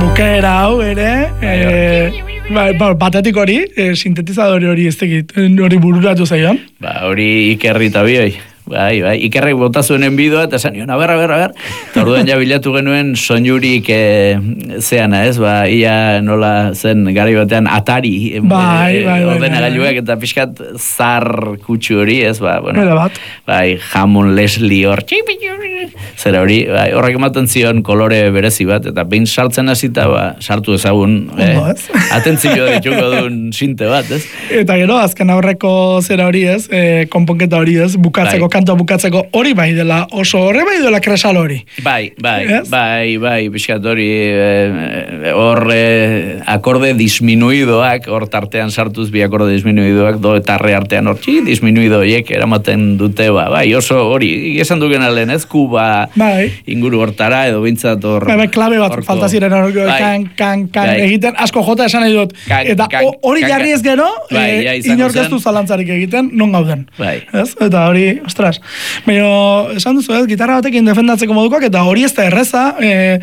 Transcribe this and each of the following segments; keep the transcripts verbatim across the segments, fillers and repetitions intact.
Bukera hau ere, e, ba, ba, batetik hori, e, sintetizadore hori ez tekit, hori bururatu zaion. Ba, hori Ikerri eta bioi. Bai, bai, Ikerrek bota zuenen bidoa, eta esan nion, aber, aber, aber. Eta orduan ja bilatu genuen soinurik e, zeana, ez? Ba, ia nola zen gari batean Atari bai, bai, bai, ordenagailuak eta pixkat zar kutsu hori, ez? Ba, bueno, bat. Bai, Hammond Leslie hor, zera hori, bai, horrek ematen zion kolore berezi bat, eta behin sartzen hasita, ba, sartu ezagun, eh, atentzio dituko duen sinte bat, ez? Eta gero, azken aurreko zera hori, ez? E, konponketa hori, ez? Bukatzeko, kantua bukatzeko hori bai dela, oso horre bai dela kresal hori. Bai, bai, yes? bai, bai, pixkat hori hor e, e, akorde disminuidoak, hor tartean sartuz bi akorde disminuidoak, do eta arre artean hor txi, disminuidoiek eramaten dute, ba, bai, oso hori, esan duken alen ez, kuba bai. Inguru hortara, edo bintzat hor... Bai, bai, klabe bat, orko, falta ziren hor, bai, kan, kan, kan, bai. Egiten, asko jota esan nahi dut, kan, eta hori jarri ez gero, bai, e, ja, inorkeztu zalantzarik egiten, non gauden. Bai. Ez? Eta hori, ostras, baina, esan duzu, ez, gitarra batekin defendatzeko modukoak, eta hori ez da erreza, e,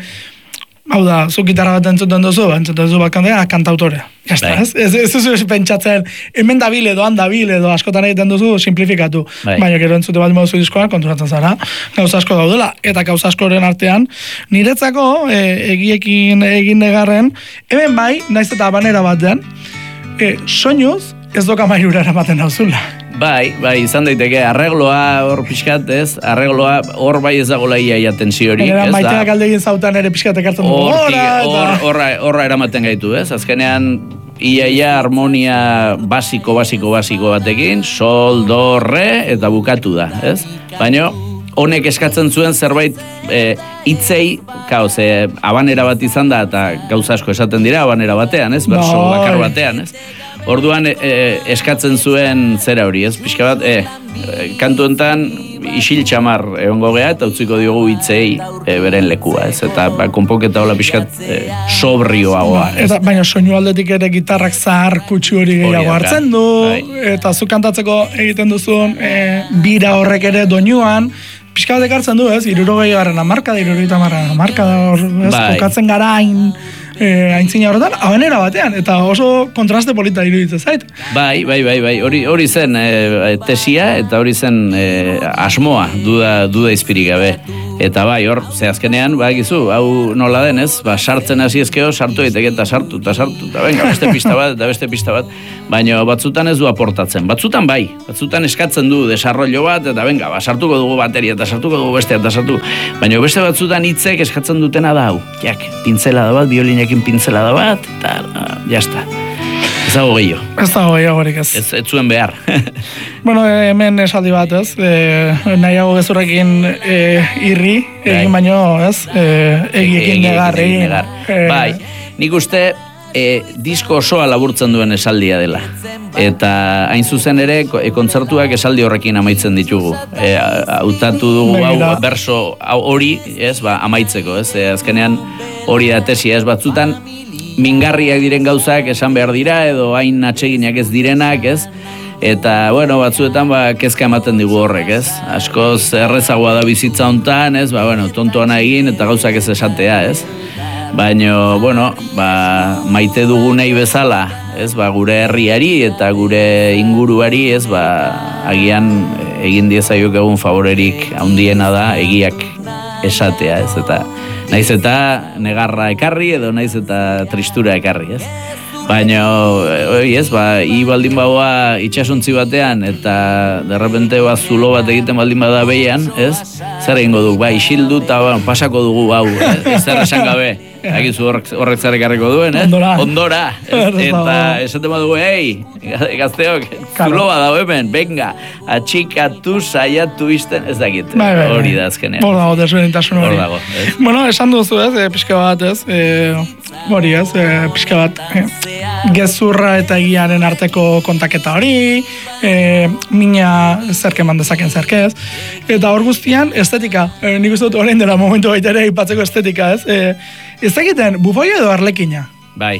hau da, zu gitarra bat entzuten duzu, entzuten duzu bat kantea, kantautorea. Ya está, ez? Ez, ez, ez, ez pentsatzen, hemen dabil edo, handabil edo, askotan egiten duzu, simplifikatu. Bai. Baina, gero entzute bat duzu diskoan, konturatzen zara, gauza asko daudela, eta gauza askoren artean, niretzako, e, egiekin egin negarren, hemen bai, naiz eta abanera batean, e, soinuz, ez doka mailura eramaten dauzula. Bai, bai, izan daiteke, arregloa hor pixkat, ez? Arregloa hor bai ez dagoela iaia tensiorik, ez da? Maiteak aldegin zautan ere pixkat ekartzen dugu horra, horra, horra eramaten gaitu, ez? Azkenean, iaia harmonia basiko, basiko, basiko batekin, sol, do, re, eta bukatu da, ez? Baina, honek eskatzen zuen zerbait e, itzei, kaoz, e, abanera bat izan da, eta gauza asko esaten dira abanera batean, ez? Berso bakar batean, ez? Orduan e, eskatzen zuen zera hori, ez? Pixka bat, e, e, kantu enten isil txamar egongo geha, eta utziko diogu hitzei e, beren lekua, ez? Eta ba, konpoketa hola pixkat e, sobrioagoa, ez? Eta, baina soinu aldetik ere gitarrak zahar kutsu hori gehiago hartzen du, bai. Eta zu kantatzeko egiten duzun e, bira horrek ere doinuan, pixka bat ekartzen du, ez? Irurogei garren amarka, irurogeita marra amarka, ez? Bai. Kokatzen gara hain... Eh, aintzina horretan, abanera batean, eta oso kontraste polita iruditzen zait. Bai, bai, bai, bai, hori, hori zen e, tesia, eta hori zen e, asmoa, duda, duda izpirik gabe. Eta bai, hor, ze azkenean, ba, egizu, hau nola den, ez? Ba, sartzen hasi ezkeo, sartu egiteke eta sartu, eta sartu, eta venga, beste pista bat, eta beste pista bat, baina batzutan ez du aportatzen, batzutan bai, batzutan eskatzen du desarrollo bat, eta venga, ba, sartuko dugu bateria, eta sartuko dugu bestea, eta sartu, baina beste batzutan hitzek eskatzen dutena da, hau, jak, pintzelada bat, biolinekin pintzelada bat, eta, uh, jazta. Ez dago gehiago. Ez dago gehiagorik ez. Ez, ez zuen behar. Bueno, hemen esaldi bat, ez? E, nahiago gezurrekin e, irri, egin baino, ez? E, egiekin negar, egin. Negar. E, bai, nik uste e, disko osoa laburtzen duen esaldia dela. Eta hain zuzen ere, kontzertuak esaldi horrekin amaitzen ditugu. E, hautatu dugu hau, berso hori, ez? Ba, amaitzeko, ez? E, azkenean hori da tesia, ez? Batzutan, mingarriak diren gauzak esan behar dira, edo hain atseginak ez direnak, ez? Eta, bueno, batzuetan, ba, kezka ematen digu horrek, ez? Askoz errezagoa da bizitza hontan, ez? Ba, bueno, tontoana egin eta gauzak ez esatea, ez? Baina, bueno, ba, maite dugunei bezala, ez? Ba, gure herriari eta gure inguruari, ez? Ba, agian egin diezaiok egun favorerik handiena da egiak esatea, ez? Eta naiz eta negarra ekarri edo naiz eta tristura ekarri, ez? Baina, oi, ez, ba, hi baldin baua itxasuntzi batean eta derrepente ba, zulo bat egiten baldin bada behian, ez? Zer egingo du, ba, isildu eta ba, pasako dugu, hau, ez zer esan gabe. Agizu horrek, horrek zer ekarriko duen, ez? Ondora. Ondora. Ez, eta esaten badugu, hei, gazteok, zulo bat dago hemen, venga, atxikatu, saiatu izten, ez dakit, bai, bai, hori da azkenean. Hor dago, desberdintasun hori. Hor dago, ez? Bueno, esan duzu, ez, e, pixka bat, ez, e, hori, ez, e, pixka bat, e, gezurra eta egiaren arteko kontaketa hori, e, mina zerke eman dezaken zerkez, eta hor guztian, estetika, e, nik uste dut orain dela momentu baita ere ipatzeko estetika, ez, e, ez dakiten, bufoia edo arlekina? Bai.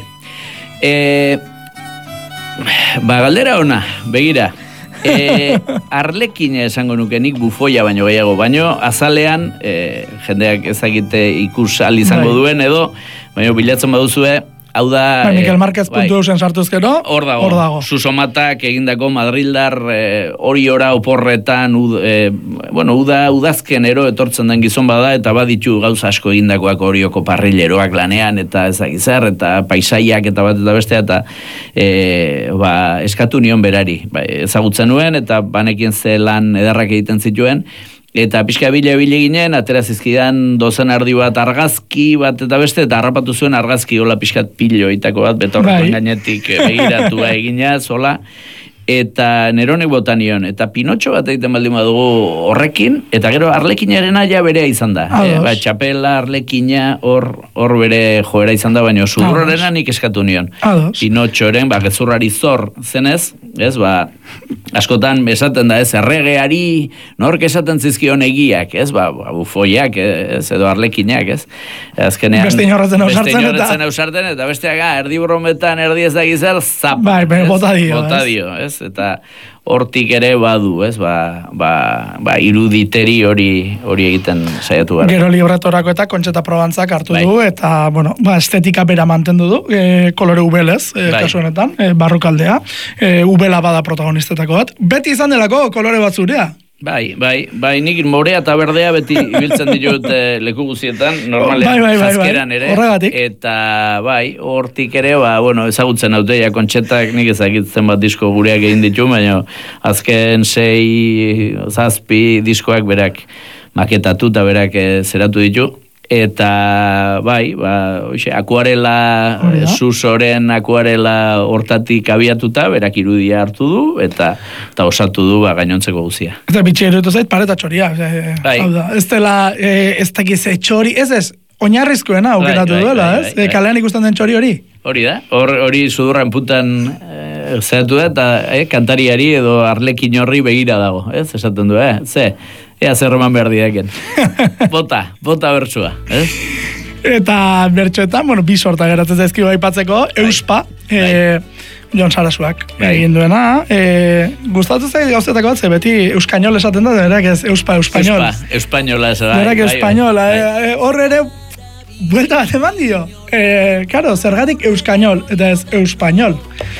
E, ba, galdera ona, begira. E, arlekina esango nuke nik bufoia baino gehiago, baino azalean, e, jendeak ezagite ikus al izango bai. Duen edo, baina bilatzen baduzue, hau da... Bai, Mikel Marquez puntu eusen sartuzkero, hor dago. Hor dago. Susomatak egindako Madrildar eh, hori ora oporretan, ud, eh, bueno, uda, udazkenero etortzen den gizon bada, eta baditu gauza asko egindakoak horioko parrileroak lanean, eta ezagizar, eta paisaiak, eta bat eta bestea, eta eh, ba, eskatu nion berari. Ba, ezagutzen nuen, eta banekin ze lan ederrak egiten zituen, eta pixka bile bile ginen, atera zizkidan dozen ardi bat argazki bat eta beste, eta harrapatu zuen argazki hola pixkat piloitako bat, betorretan gainetik begiratua egina, zola, eta Neronek bota nion, eta Pinotxo bat egiten baldin badugu horrekin, eta gero Arlekinarena ja berea izan da. E, ba, txapela, Arlekina, hor, hor bere joera izan da, baina zurrorena nik eskatu nion. Pinotxoren, ba, gezurrari zor zenez, ez, ba, askotan esaten da, ez, erregeari, nork esaten zizkion egiak, ez, ba, bufoiak, ez, edo Arlekinak, ez. Azkenean, beste inorretzen ausartzen, eta, ausarten, eta besteak, ah, erdi burrometan, erdi ez da gizar, zap. Bai, bai, bota dio, bota dio, ez. Eta hortik ere badu, ez, ba, ba, ba iruditeri hori hori egiten saiatu gara. Gero libretorako eta Kontxeta Probantzak hartu bai. Du, eta, bueno, ba, estetika bera mantendu du, e, kolore ubelez, e, bai. Kasu honetan, e, barrukaldea, e, ubela bada protagonistetako bat. Beti izan delako kolore bat zurea. Bai, bai, bai, nik morea eta berdea beti ibiltzen ditut eh, leku guzietan, normalean, bai, bai, bai, jazkeran ere. Horregatik. Eta, bai, hortik ere, ba, bueno, ezagutzen haute, ja, Kontxetak nik ezagitzen bat disko gureak egin ditu, baina azken sei, zazpi diskoak berak maketatu eta berak eh, zeratu ditu. Eta, bai, ba, oixe, akuarela, Susoren akuarela hortatik abiatuta, berak irudia hartu du, eta eta osatu du ba, gainontzeko guzia. Eta bitxe erutu zait, pareta txoria. Bai. Hau da, ez dela, e, ez dakize txori, ez ez, oinarrizkoena aukeratu bai, duela, bai, ez? Bai, bai. Kalean ikusten den txori hori? Hori da, hor, hori sudurran putan e, zeratu da, eta e, kantariari edo Arlekin horri begira dago, ez? Esaten du, eh? Ze? Ea zer roman behar didaken. Bota, bota bertsua. Eh? Eta bertsoetan, bueno, bi sorta geratzen zaizkigu aipatzeko, Euspa, bai. E, Jon Sarasuak bai. Egin duena. E, gustatu zait gauzetako bat, ze beti euskainol esaten da, berak ez Euspa, Euskainol. Euspa, Euskainola ez da. Berak Euskainola. E, hor ere, buelta bat eman dio. E, karo, zergatik Euskainol, eta ez Euspainol.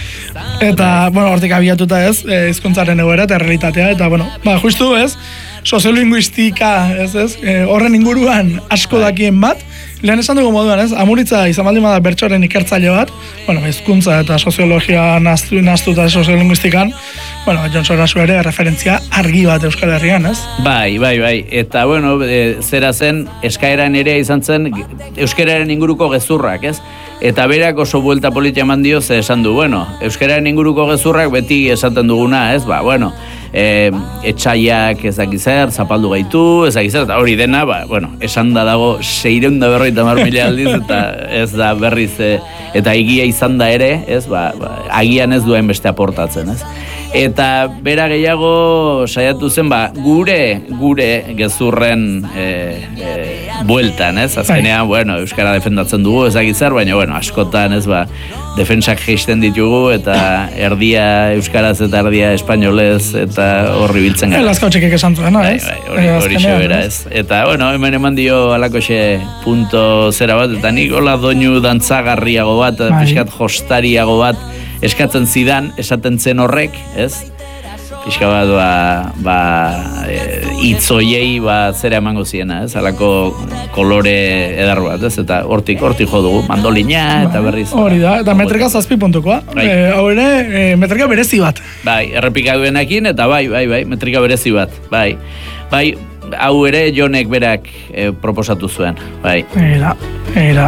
Eta, bueno, hortik abiatuta ez, hizkuntzaren egoera eta realitatea, eta, bueno, ba, justu ez, soziolinguistika, ez ez, e, horren inguruan asko dakien bat, lehen esan dugu moduan, ez, Amuritza izan baldin bada bertsoaren ikertzaile bat, bueno, hizkuntza eta soziologia naztu, naztu eta soziolinguistikan, bueno, Jon Sarasu ere referentzia argi bat Euskal Herrian, ez? Bai, bai, bai, eta, bueno, e, zera zen, eskaeran ere izan zen, euskararen inguruko gezurrak, ez? Eta berak oso buelta politia eman dio, ze esan du, bueno, euskararen inguruko gezurrak beti esaten duguna, ez, ba, bueno, e, etxaiak ezakizer, zapaldu gaitu, ezakizer, eta hori dena, ba, bueno, esan da dago seireunda berroita mar mila aldiz, eta ez da berriz, e, eta egia izan da ere, ez, ba, ba, agian ez duen beste aportatzen, ez. Eta bera gehiago saiatu zen, ba, gure, gure gezurren e, e, bueltan, ez? Azkenean, bueno, euskara defendatzen dugu, ezakizer, baina, bueno, askotan, ez, ba, defentsak geisten ditugu, eta erdia euskaraz eta erdia espainolez, eta horri biltzen gara. Elazko txekek esan zuena, ez? Bai, bai, hori, hori xebera, ez? Eta, bueno, hemen eman dio alakoxe punto zera bat, eta nik hola doinu dantzagarriago bat, pixkat jostariago bat, eskatzen zidan, esaten zen horrek, ez? Pixka bat, ba, ba e, itzoiei, ba, zera emango ziena, ez? Alako kolore edar bat, ez? Eta hortik, hortik jo dugu, mandolina, eta berriz. Hori da, eta metrika zazpi puntukoa. Bai. E, hau ere, e, metrika berezi bat. Bai, errepika duenakin, eta bai, bai, bai, metrika berezi bat, bai. Bai, hau ere Jonek berak e, proposatu zuen, bai. Era, era.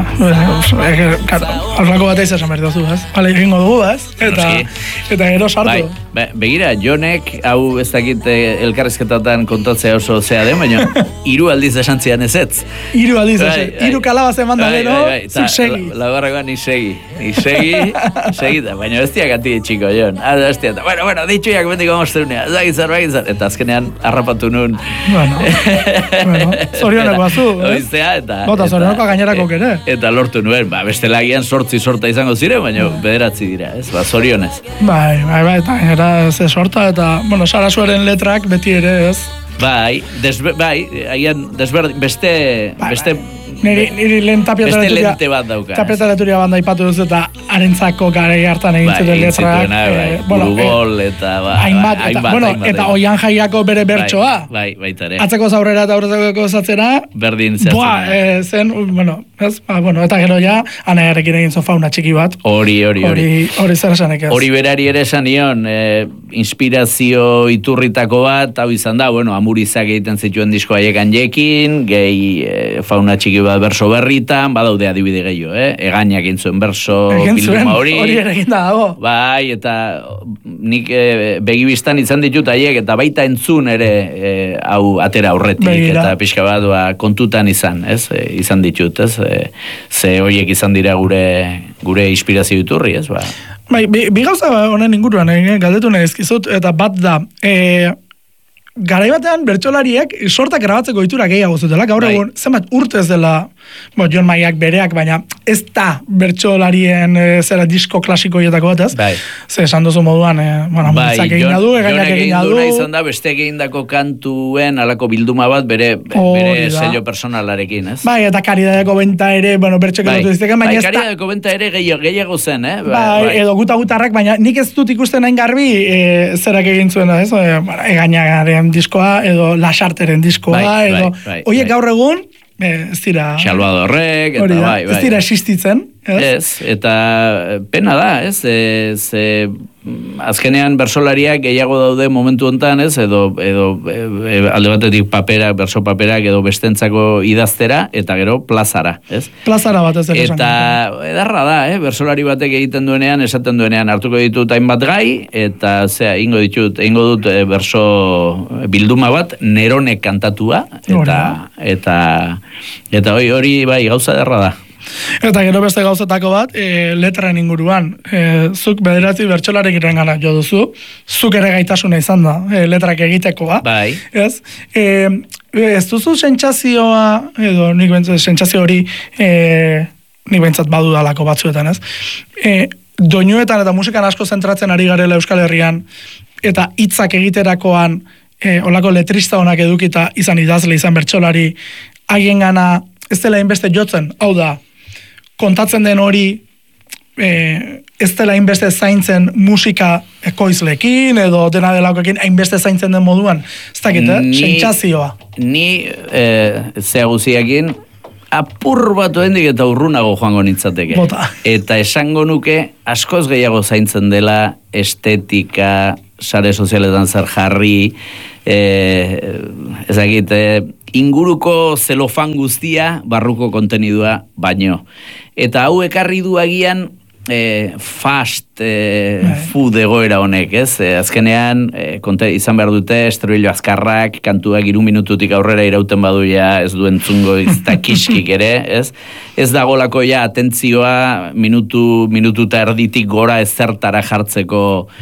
Alrako bat eiza esan behar duzu, ez? Hala egingo dugu, ez? Eta, eta gero sartu. Bai, begira, Jonek, hau ez dakit elkarrizketatan kontatzea oso zea den, baina hiru aldiz esan zian ezetz. Hiru aldiz, bai, hiru kalabaz eman da gero, zuk segi. Lagarragoan ni segi, ni segi, segita, baina ez diak ati txiko, Jon. Ah, ez diak, bueno, bueno, ditxuiak betiko mozterunea, zagitzar, zagitzar, eta azkenean harrapatu nun. Bueno, bueno, zorioneko azu, eh? Oiztea, eta... Bota, zorioneko gainerako kere. Eta lortu nuen, ba, beste lagian sortzi sorta izango ziren, baina bederatzi dira, ez, ba, zorionez. Bai, bai, bai, eta gainera ze sorta, eta, bueno, Sarasuaren letrak beti ere, ez? Bai, desbe, bai, agian desberdin, beste, bai, beste Niri, niri lehen Beste lente bat dauka. Tapiataleturia banda ipatu duzu eta arentzako gare hartan egin zuten letrak. Bai, burugol eta ba, hainbat, eta, bueno, eta oian jaiako bere bertsoa. Bai, baita ere. Atzeko zaurrera eta aurrezako zatzera. Berdin zehatzen. Boa, e, zen, bueno, ez, ba, bueno, eta gero ja, anaiarekin egin zo fauna txiki bat. Hori, hori, hori. Hori zer esanek ez. Hori berari ere esan nion, e, inspirazio iturritako bat, hau izan da, bueno, amurizak egiten zituen disko haiekan jekin, gehi e, fauna txiki bat berso berritan, badaude adibide gehiago, eh? Egainak egin zuen berso bilduma hori. Hori ere egin da dago. Bai, eta nik e, begibistan izan ditut haiek, eta baita entzun ere e, hau atera aurretik, Begira. Eta pixka bat ba, kontutan izan, ez? E, izan ditut, ez? E, ze horiek izan dira gure gure inspirazio iturri, ez? Ba. Bai, bi, bi gauza honen inguruan, eh, galdetu nahi ezkizut, eta bat da, e, garai batean bertsolariek sortak grabatzeko itura gehiago zutela, gaur egun zenbat urte ez dela, bo, Jon Maiak bereak, baina ez da bertsolarien e, zera disko klasiko hietako bat ez, bai. Ze esan duzu moduan, e, bueno, bai, egin du, egainak egin du. Nahi izan da, beste egindako kantuen alako bilduma bat bere, bere sello personalarekin, ez? Bai, eta Karidadeko Benta ere, bueno, bertxok bai. Edo dizteken, baina bai, ez da... Karidadeko Benta ere gehiago, gehiago zen, eh? Bai, bai, edo guta-gutarrak, baina nik ez dut ikusten hain garbi e, zerak egin zuen da, ez? E, bueno, egainagaren diskoa, edo Lasarteren diskoa, bai, edo... Bai, bai, Oiek bai. gaur egun, ez dira... Salvadorrek, eta bai, bai. Ez dira existitzen, ez? Ez, eta pena da, ez? E, ze, azkenean bersolariak gehiago daude momentu hontan, ez? Edo, edo e, alde batetik paperak, berso paperak, edo bestentzako idaztera, eta gero plazara, ez? Plazara bat ez esan. Eta edarra da, eh? Bersolari batek egiten duenean, esaten duenean, hartuko ditut hainbat gai, eta zea, ingo ditut, ingo dut e, berso bilduma bat, Neronek kantatua, eta, eta, eta hori, hori, bai, gauza edarra da. Eta gero beste gauzetako bat, e, letran inguruan, e, zuk bederatzi bertsolarek irengana jo duzu, zuk ere gaitasuna izan da, e, letrak egitekoa. Bai. Ez, e, ez duzu sentsazioa, edo nik bentzat sentsazio hori, e, nik bentzat badu dalako batzuetan, ez? E, doinuetan eta musikan asko zentratzen ari garela Euskal Herrian, eta hitzak egiterakoan, e, olako letrista honak edukita izan idazle, izan bertsolari, haien gana, ez dela inbeste jotzen, hau da, kontatzen den hori e, ez dela hainbeste zaintzen musika ekoizlekin edo dena delakoekin hainbeste zaintzen den moduan. Ez dakit, eh? Sentsazioa. Ni e, zea guziakin apur bat oendik eta urrunago joango nintzateke. Bota. Eta esango nuke askoz gehiago zaintzen dela estetika, sare sozialetan zer jarri, e, ez dakit, e, inguruko zelofan guztia barruko kontenidua baino. Eta hau ekarri du agian e, fast e, food egoera honek, ez? E, azkenean, e, konte, izan behar dute, estrobilo azkarrak, kantuak iru minututik aurrera irauten badu ja, ez duen zungo izta kiskik ere, ez? Ez dagolako ja atentzioa minutu, minututa erditik gora ezertara jartzeko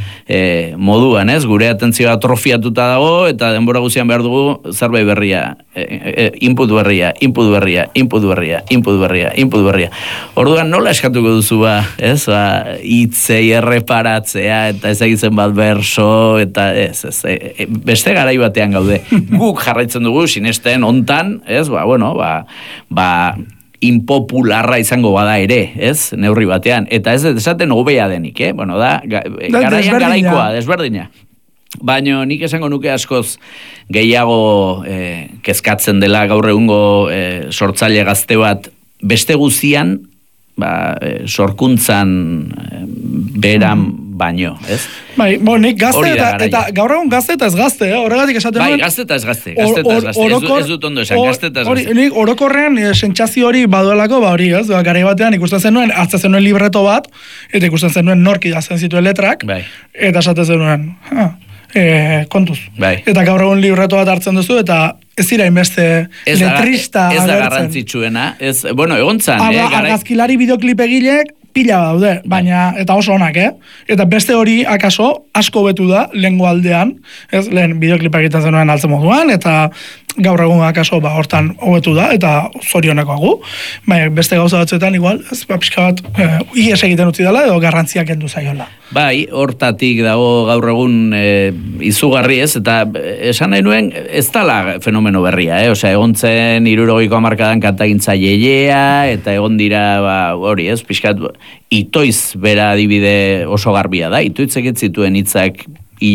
e, moduan, ez? Gure atentzioa atrofiatuta dago, eta denbora guzian behar dugu zerbait berria, e, e, input berria, input berria, input berria, input berria, input berria. Orduan nola eskatuko duzu ba, ez? Ba, hitzei erreparatzea, eta ez egiten bat berso, eta ez, ez, e, beste garai batean gaude. Guk jarraitzen dugu, sinesten, ontan, ez, ba, bueno, ba, ba, impopularra izango bada ere, ez, neurri batean, eta ez esaten hobea denik, eh? Bueno, da, ga, garaian garaikoa, desberdina. Baina nik esango nuke askoz gehiago eh, kezkatzen dela gaur egungo eh, sortzaile gazte bat beste guzian, ba, eh, sorkuntzan eh, beran baino, ez? Bai, bo, nik gazte eta, eta gaur egun gazte eta ez gazte, eh? Horregatik esaten bai, nuen... Bai, gazte eta ez gazte, gazte eta ez gazte, orokor, ez, ez dut ondo esan, or, gazte eta ez gazte. Nik orokorrean e, sentsazio hori baduelako, ba hori, ez? Garai batean ikusten zenuen, hartzen zenuen libreto bat, eta ikusten zenuen norki idazten zituen letrak, bai. Eta esaten zenuen, ha, e, kontuz. Bai. Eta gaur egun libreto bat hartzen duzu, eta ez dira inbeste letrista ez da garrantzitsuena, ez, bueno, egontzan, eh, argazkilari bideoklip egileek pila daude, baina, eta oso onak, eh? Eta beste hori, akaso, asko betu da, lehengo aldean, ez, lehen bideoklipa egiten zenuen altzen moduan, eta gaur egun akaso, ba, hortan hobetu da, eta zorioneko agu, baina beste gauza batzuetan, igual, ez, ba, pixka bat, eh, ies egiten utzi dela, edo garrantziak kendu zaiola. Bai, hortatik dago gaur egun e, izugarri ez, eta esan nahi nuen ez dala fenomeno berria, eh? Osea, egon zen hirurogeiko hamarkadan kantagintza jeiea, eta egon dira, ba, hori ez, pixkat, itoiz bera adibide oso garbia da, itoiz egit zituen hitzak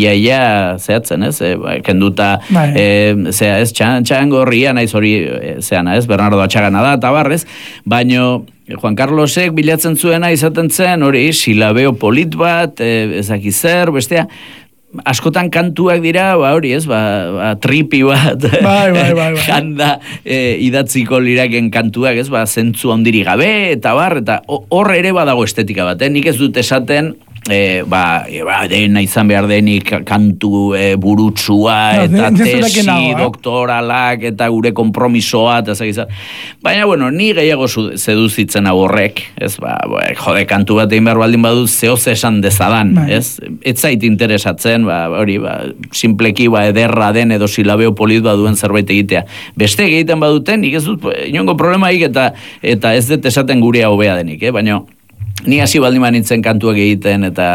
iaia zehatzen, ez? E, kenduta, e, zea, ez, txan, txangorria, naiz hori, e, zeana, ez? Bernardo Atxagana da, tabarrez, baino Juan Carlosek bilatzen zuena izaten zen, hori, silabeo polit bat, e, ezaki zer, bestea, askotan kantuak dira, ba hori ez, ba, ba tripi bat, bai, bai, bai, bai. janda e, idatziko liraken kantuak, ez, ba, zentzu handiri gabe, eta bar, eta hor ere badago estetika bat, eh? Nik ez dut esaten, E, ba, e, ba, dena izan behar denik kantu e, burutsua eta no, tesi nago, doktoralak eta gure kompromisoa eta zagizat. Baina, bueno, ni gehiago seduzitzen hau horrek, ez, ba, ba, jode, kantu bat egin behar baldin badu zehoz esan dezadan, bai. Ez? Ez zait interesatzen, ba, hori, ba, simpleki, ba, ederra den edo silabeo polit baduen zerbait egitea. Beste egiten baduten, nik ez dut, inongo problemaik eta, eta ez dut esaten gurea hobea denik, eh? Baina, ni hasi baldin manitzen kantuak egiten eta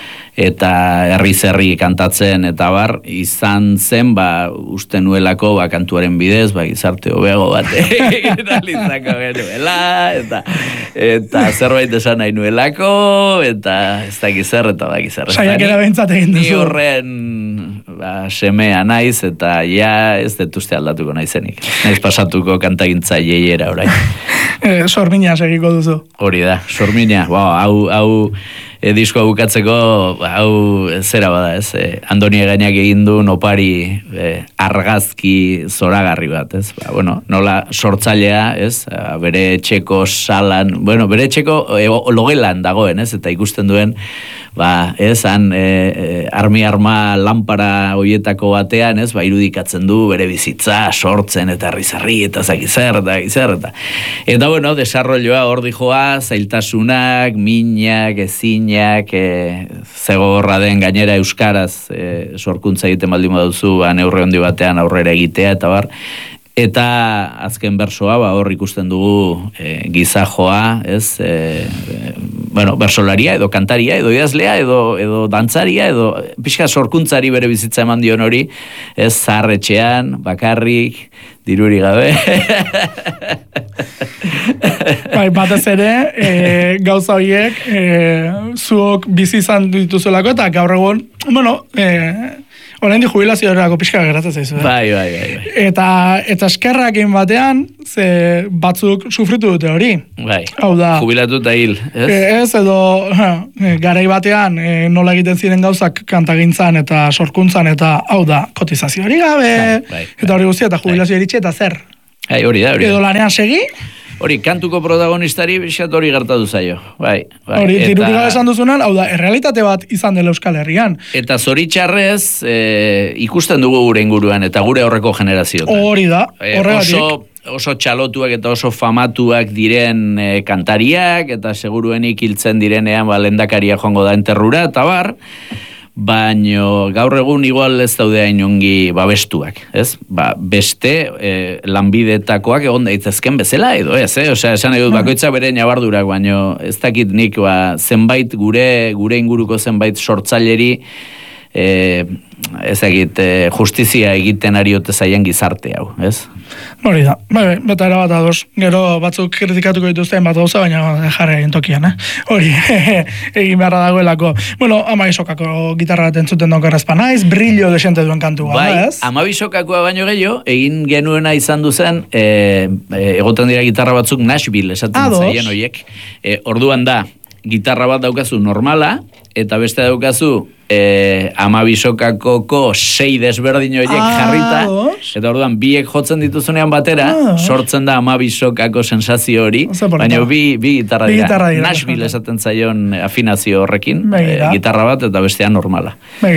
eta herri-zerri kantatzen eta bar, izan zen, ba, uste nuelako, ba, kantuaren bidez, ba, gizarte hobeago bat egin alizako genuela, eta, eta zerbait esan nahi nuelako, eta ez da gizar, eta da gizar. Saiak erabentzat egin duzu. Ni horren, ba, semea naiz, eta ja ez detuzte aldatuko naizenik. Naiz pasatuko kantagintza jeiera orain. Eh, sormina segiko duzu. Hori da, sormina. Wow, hau, hau e, diskoa bukatzeko, hau zera bada ez, e, Andoni Egainak egin du nopari e, argazki zoragarri bat, ez? Ba, bueno, nola sortzailea, ez? A, bere etxeko salan, bueno, bere etxeko e, logelan dagoen, ez? Eta ikusten duen, ba, ez, han e, e, armi arma lanpara hoietako batean, ez? Ba, irudikatzen du bere bizitza, sortzen eta rizarri eta zakizer, eta gizar, eta eta bueno, desarrolloa hor dijoa, zailtasunak, minak, ezinak, e, zegorra den gainera euskaraz e, sorkuntza egiten baldin baduzu, ba, neurre handi batean aurrera egitea, eta bar, eta azken bersoa, ba, hor ikusten dugu e, gizajoa, ez, e, e, bueno, bersolaria, edo kantaria, edo idazlea, edo, edo dantzaria, edo pixka sorkuntzari bere bizitza eman dion hori, ez, zaharretxean, bakarrik, diruri gabe. Bai, batez ere, e, gauza horiek, e, zuok bizi izan dituzuelako, eta gaur egun, bueno, e, orain di jubilazio erako pixka geratzen zaizu. Eh? Bai, bai, bai, bai. Eta, eta eskerrak egin batean, ze batzuk sufritu dute hori. Bai, hau da, jubilatu eta hil. Ez, e, ez edo e, garai batean e, nola egiten ziren gauzak kantagintzan eta sorkuntzan, eta hau da, kotizazio hori gabe, bai, bai, eta hori guztia, eta jubilazio bai. Eritxe, eta zer? Bai, hori da, hori da. Edo lanean segi? Hori, kantuko protagonistari biskat hori gertatu zaio. Bai, bai. Hori, eta... dirurik esan duzunan, hau da, errealitate bat izan dela Euskal Herrian. Eta zoritxarrez, e, ikusten dugu gure inguruan, eta gure horreko generazioetan. Hori da, horregatik. E, oso, oso txalotuak eta oso famatuak diren e, kantariak, eta seguruenik hiltzen direnean, ba, lehendakaria joango da enterrura, eta bar, baino gaur egun igual ez daude hain ongi babestuak, ez? Ba, beste e, lanbidetakoak egon daitezken bezala edo ez, eh? Osea, esan nahi dut bakoitza bere nabardurak, baino ez dakit nik ba, zenbait gure gure inguruko zenbait sortzaileri e, ez dakit e, justizia egiten ariote zaien gizarte hau, ez? Hori da, bai, beta erabat ados. Gero batzuk kritikatuko dituzten bat gauza, baina jarri egin tokian, eh? Hori, egin beharra dagoelako. Bueno, Amabisokako gitarra bat entzuten dauk errezpa naiz, brillo desente duen kantua, bai, ez? Amabisokakoa baino gehiago, egin genuena izan duzen, e, e, egoten dira gitarra batzuk Nashville, esaten zaien horiek. E, orduan da, gitarra bat daukazu normala, eta beste daukazu e, Amabisokakoko sei desberdin horiek ah, jarrita, dos. Eta orduan biek jotzen dituzunean batera, ah, sortzen da Amabisokako sensazio hori, baina bi, bi gitarra dira. Gitarra dira Nashville esaten zaion afinazio horrekin, e, gitarra bat eta bestea normala. Begira.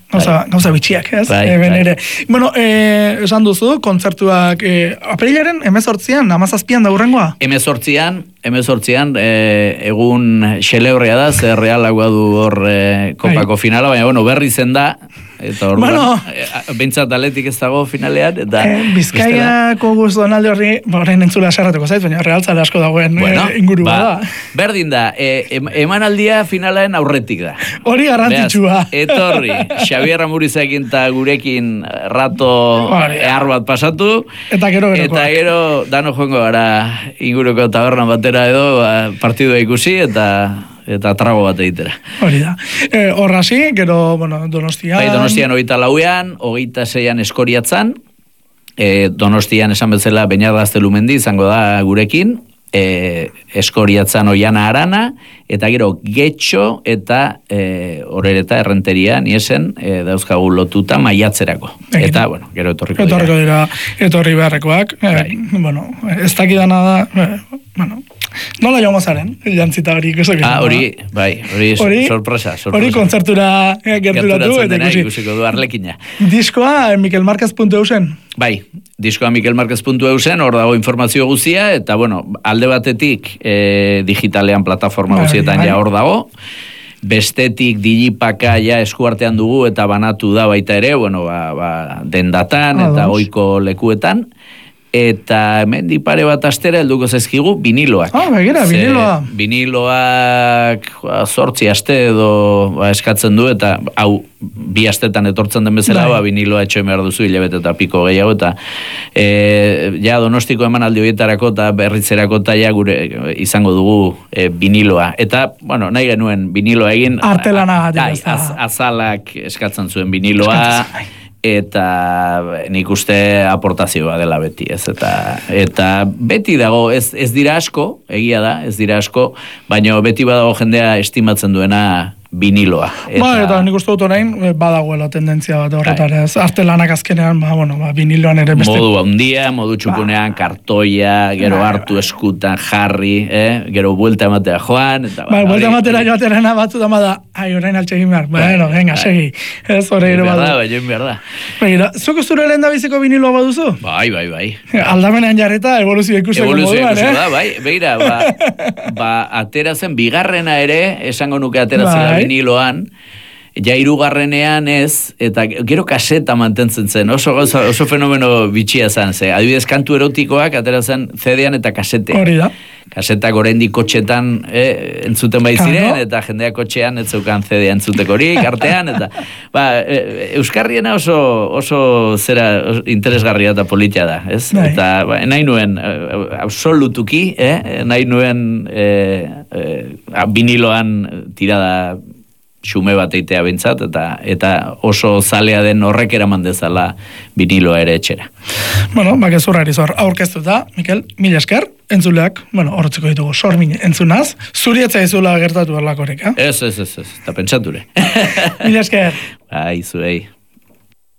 gauza, gauza bitxiak, ez? Bai, Eben bai. ere. Bueno, eh, esan duzu, kontzertuak eh, aprilaren emezortzian, amazazpian da hurrengoa? Hemezortzian, hemezortzian, eh, egun xelebrea da, zer realagua du hor eh, kopako finala, baina bueno, berri zen da, eta hor Bueno. eh, bentsat atletik ez dago finalean, eta... Eh, Bizkaiako guztu donalde horri, horrein entzula sarratuko zait, baina realtzale asko dagoen Bueno, eh, inguru ba, da. berdin da, eh, em, emanaldia finalaen aurretik da. Hori garrantzitsua. Beaz, etorri, Xabier Ramurizekin eta gurekin rato Hori da. ehar bat pasatu, Eta gero gerokoak. eta gero dano joango gara inguruko tabernan batera edo ba, partidua ikusi eta eta trago bat egitera. Hori da. Eh, Horrasi, gero, bueno, Donostian... Bai, Donostian hogeita lauean, hogeita zeian Eskoriatzan, e, Donostian esan bezala Beñarda Aztelumendi izango da gurekin, e, Eskoriatzan Oiana Arana, eta gero Getxo eta e, Orereta Errenteria niesen e, dauzkagu lotuta maiatzerako. Egin. Eta, bueno, gero etorriko dira. Etorriko dira, etorri beharrekoak. Eh, Bai. bueno, ez dakidana da, eh, bueno, nola joango zaren, jantzita hori ikusiko. Ah, hori, bai, hori, Hori- sorpresa, sorpresa. Hori kontzertura eh, gerturatu Gerturatzen eta dena ikusi. ikusiko du Arlekina. Diskoa eh, mikelmarquez puntu eu zen. Bai, diskoa mikelmarquez puntu eu zen, hor dago informazio guztia, eta bueno, alde batetik e, digitalean plataforma Bai, guztietan bai. ja hor dago, bestetik digipaka ja eskuartean dugu eta banatu da baita ere, bueno, ba, ba, dendatan eta Ados. ohiko lekuetan, eta hemen pare bat astera helduko zaizkigu viniloak. Ah, begira, Ze viniloa. Viniloak ba, zortzi aste edo ba, eskatzen du, eta hau bi astetan etortzen den bezala, Bai. ba, viniloa etxoen behar duzu hilabete eta piko gehiago, eta e, ja Donostiko emanaldi horietarako eta berritzerako eta ja gure izango dugu e, viniloa. Eta, bueno, nahi genuen viniloa egin... Artelanagatik, Bai, ez da. az, azalak eskatzen zuen viniloa, Eskatzen zuen, bai. eta nik uste aportazioa dela beti, ez, eta eta beti dago, ez, ez dira asko, egia da, ez dira asko, baina beti badago jendea estimatzen duena viniloa. Eta... Ba, eta nik uste dut orain, eh, badagoela tendentzia bat horretara, ez arte lanak azkenean, ba, bueno, ba, viniloan ere beste... Modu handia, modu txukunean, kartoia, gero hartu eskutan jarri, eh? Gero buelta ematea joan, eta... Ba, buelta hori- matera joaterena batzutan bada, ai, orain altxe egin behar, bueno, venga, segi, ez hori ere Egin behar da, badu. bai, egin behar da. Begira, zuko zure lehen da biziko viniloa baduzu? Bai, bai, bai. Aldamenean jarreta, evoluzio ikusteko Evoluzio moduan, ikusiko eh? da, bai, begira, ba, ba, atera zen, bigarrena ere, esango nuke atera zela Bai. viniloan, ja hirugarrenean ez, eta gero kaseta mantentzen zen, oso, oso, oso fenomeno bitxia zen, ze, adibidez kantu erotikoak atera zen C D-an eta kasetean. Hori da. Kasetak oraindik kotxetan eh, entzuten bai ziren, Claro. eta jendeak kotxean ez zeukan C D-a entzutekorik, artean, eta ba, e, Euskarriena oso, oso zera oso interesgarria eta politia da, ez? Bai. Eta ba, nahi nuen, eh, absolutuki, eh? nahi nuen eh, eh, viniloan tirada xume bat eitea bintzat, eta, eta oso zalea den horrek eraman dezala viniloa ere etxera. Bueno, bakezurrari zor, aurkeztuta, Mikel, mila esker, entzuleak, bueno, horretzeko ditugu, sor min entzunaz, zuri etzaizula gertatu erlakorek, eh? Ez, ez, ez, ez, eta pentsature. Mila esker. Bai, zuei.